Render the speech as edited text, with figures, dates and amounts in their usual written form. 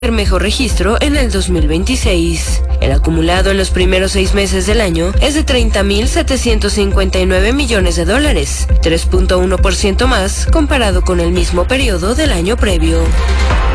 mejor registro en el 2026. El acumulado en los primeros 6 meses del año es de $30.759 millones, 3.1% más comparado con el mismo periodo del año previo.